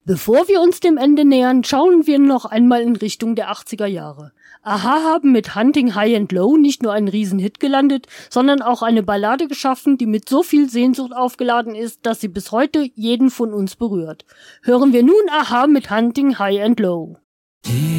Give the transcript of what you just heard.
Bevor wir uns dem Ende nähern, schauen wir noch einmal in Richtung der 80er Jahre. Aha haben mit Hunting High and Low nicht nur einen Riesenhit gelandet, sondern auch eine Ballade geschaffen, die mit so viel Sehnsucht aufgeladen ist, dass sie bis heute jeden von uns berührt. Hören wir nun Aha mit Hunting High and Low.